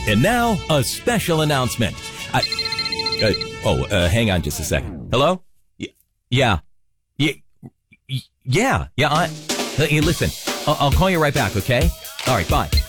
And now, a special announcement. Hang on just a second. Hello? Yeah. Hey, listen, I'll call you right back, okay? All right, bye.